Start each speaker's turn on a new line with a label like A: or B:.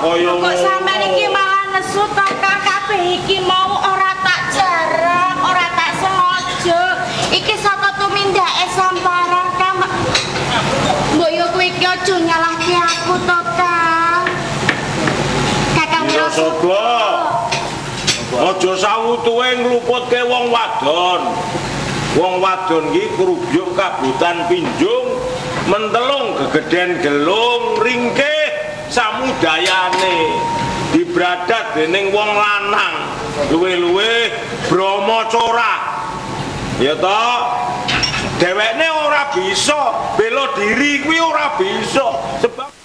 A: kaya
B: kok sampean iki malah nesu to kabeh iki mau ora tak jarang, ora tak sengaja. Iki saka tumindake Samparan Kang. Mbok yo kowe iki aja nyalahke aku to, Kang. Kakang
A: Wirasaba. Aja sawutuhe ngluputke wong wadon. Wong wadon iki krujuk kabutan Pinjung, mentelung gegeden gelung ringkih samudayane. Dibradat dening wong lanang, luwe-luwe Brahmacora. Ya to? Dhewekne ora bisa bela diri kuwi ora bisa sebab